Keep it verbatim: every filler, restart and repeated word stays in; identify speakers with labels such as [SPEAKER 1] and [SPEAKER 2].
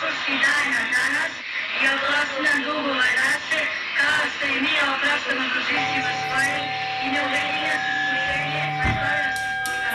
[SPEAKER 1] apostolski dana danas i oprosti nam dugova naše, kao što i mi opraštamo dužnicima svojim i ne uvedi